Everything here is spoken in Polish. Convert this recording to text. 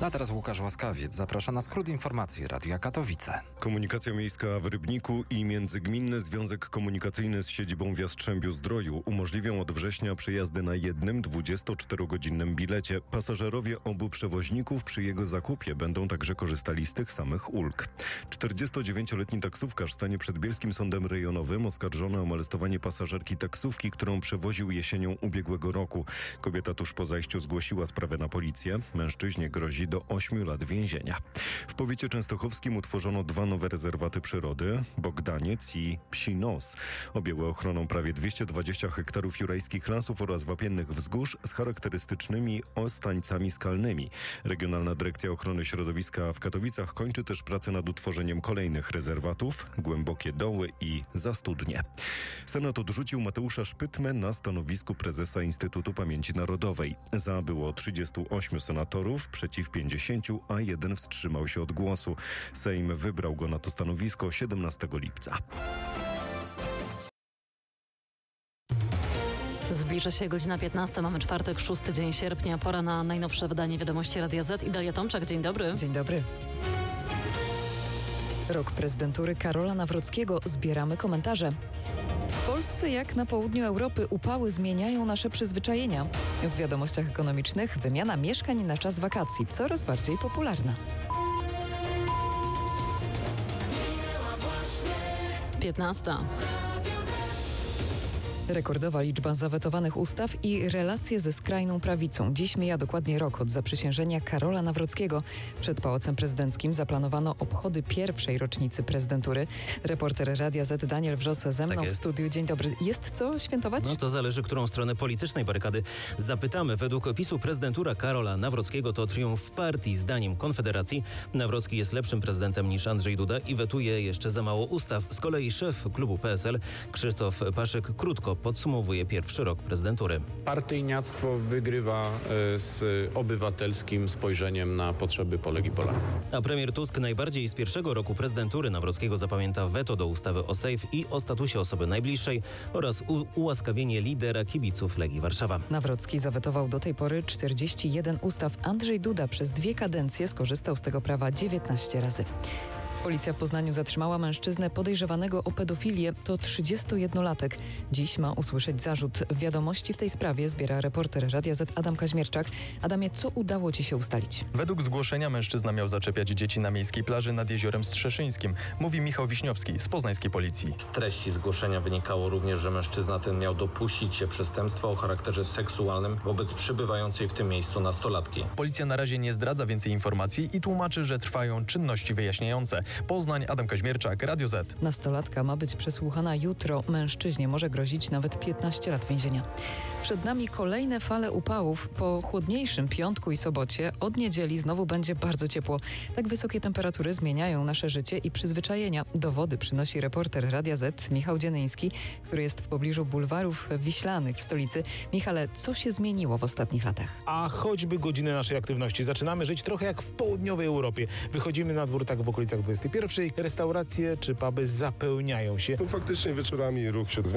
A teraz Łukasz Łaskawiec zaprasza na skrót informacji Radia Katowice. Komunikacja miejska w Rybniku i Międzygminny Związek Komunikacyjny z siedzibą w Jastrzębiu-Zdroju umożliwią od września przejazdy na jednym 24-godzinnym bilecie. Pasażerowie obu przewoźników przy jego zakupie będą także korzystali z tych samych ulg. 49-letni taksówkarz stanie przed Bielskim Sądem Rejonowym oskarżony o molestowanie pasażerki taksówki, którą przewoził jesienią ubiegłego roku. Kobieta tuż po zajściu zgłosiła sprawę na policję. Mężczyźnie grozi do 8 lat więzienia. W powiecie częstochowskim utworzono 2 nowe rezerwaty przyrody, Bogdaniec i Psi Nos. Objęły ochroną prawie 220 hektarów jurajskich lasów oraz wapiennych wzgórz z charakterystycznymi ostańcami skalnymi. Regionalna Dyrekcja Ochrony Środowiska w Katowicach kończy też pracę nad utworzeniem kolejnych rezerwatów, Głębokie Doły i Zastudnie. Senat odrzucił Mateusza Szpytmę na stanowisku prezesa Instytutu Pamięci Narodowej. Za było 38 senatorów, przeciw 50, a 1 wstrzymał się od głosu. Sejm wybrał go na to stanowisko 17 lipca. Zbliża się godzina 15. Mamy czwartek, 6 dzień sierpnia. Pora na najnowsze wydanie Wiadomości Radia Z. I Dalia Tomczak, dzień dobry. Dzień dobry. Rok prezydentury Karola Nawrockiego. Zbieramy komentarze. W Polsce, jak na południu Europy, upały zmieniają nasze przyzwyczajenia. W wiadomościach ekonomicznych wymiana mieszkań na czas wakacji coraz bardziej popularna. 15. Rekordowa liczba zawetowanych ustaw i relacje ze skrajną prawicą. Dziś mija dokładnie rok od zaprzysiężenia Karola Nawrockiego. Przed Pałacem Prezydenckim zaplanowano obchody pierwszej rocznicy prezydentury. Reporter Radia Z Daniel Wrzos ze mną w studiu. Dzień dobry. Jest co świętować? No to zależy, którą stronę politycznej barykady zapytamy. Według opisu prezydentura Karola Nawrockiego to triumf partii. Zdaniem Konfederacji Nawrocki jest lepszym prezydentem niż Andrzej Duda i wetuje jeszcze za mało ustaw. Z kolei szef klubu PSL Krzysztof Paszyk krótko podsumowuje pierwszy rok prezydentury. Partyjniactwo wygrywa z obywatelskim spojrzeniem na potrzeby Polek i Polaków. A premier Tusk najbardziej z pierwszego roku prezydentury Nawrockiego zapamięta weto do ustawy o Sejf i o statusie osoby najbliższej oraz ułaskawienie lidera kibiców Legii Warszawa. Nawrocki zawetował do tej pory 41 ustaw. Andrzej Duda przez 2 kadencje skorzystał z tego prawa 19 razy. Policja w Poznaniu zatrzymała mężczyznę podejrzewanego o pedofilię. To 31-latek. Dziś ma usłyszeć zarzut. Wiadomości w tej sprawie zbiera reporter Radia Z Adam Kaźmierczak. Adamie, co udało ci się ustalić? Według zgłoszenia mężczyzna miał zaczepiać dzieci na miejskiej plaży nad Jeziorem Strzeszyńskim. Mówi Michał Wiśniowski z poznańskiej policji. Z treści zgłoszenia wynikało również, że mężczyzna ten miał dopuścić się przestępstwa o charakterze seksualnym wobec przybywającej w tym miejscu nastolatki. Policja na razie nie zdradza więcej informacji i tłumaczy, że trwają czynności wyjaśniające. Poznań, Adam Kaźmierczak, Radio Z. Nastolatka ma być przesłuchana jutro. Mężczyźnie może grozić nawet 15 lat więzienia. Przed nami kolejne fale upałów. Po chłodniejszym piątku i sobocie od niedzieli znowu będzie bardzo ciepło. Tak wysokie temperatury zmieniają nasze życie i przyzwyczajenia. Dowody przynosi reporter Radia Z Michał Dziennyński, który jest w pobliżu bulwarów wiślanych w stolicy. Michale, co się zmieniło w ostatnich latach? A choćby godziny naszej aktywności. Zaczynamy żyć trochę jak w południowej Europie. Wychodzimy na dwór tak w okolicach 21. Restauracje czy puby zapełniają się. To faktycznie wieczorami ruch się